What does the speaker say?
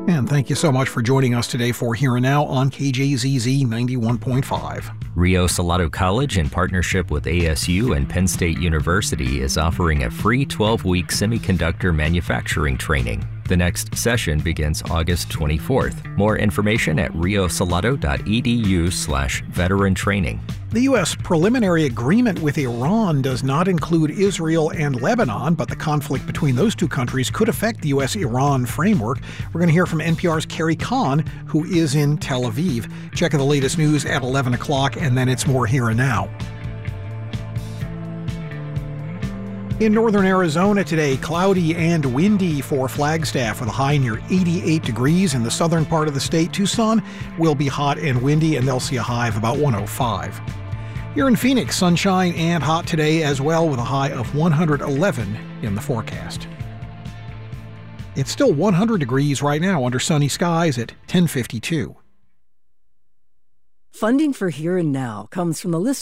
And thank you so much for joining us today for Here and Now on KJZZ 91.5. Rio Salado College, in partnership with ASU and Penn State University, is offering a free 12-week semiconductor manufacturing training. The next session begins August 24th. More information at riosalado.edu/veteran training. The U.S. preliminary agreement with Iran does not include Israel and Lebanon, but the conflict between those two countries could affect the U.S.-Iran framework. We're going to hear from NPR's Carrie Kahn, who is in Tel Aviv. Checking the latest news at 11 o'clock, and then it's more Here and Now. In northern Arizona today, cloudy and windy for Flagstaff with a high near 88 degrees. In the southern part of the state, Tucson will be hot and windy, and they'll see a high of about 105. Here in Phoenix, sunshine and hot today as well, with a high of 111 in the forecast. It's still 100 degrees right now under sunny skies at 10:52. Funding for Here and Now comes from the listener